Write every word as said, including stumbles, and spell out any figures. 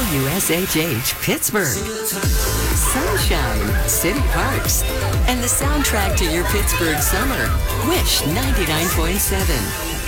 W S H H Pittsburgh. Sunshine, city parks, and the soundtrack to your Pittsburgh summer. Wish ninety-nine point seven.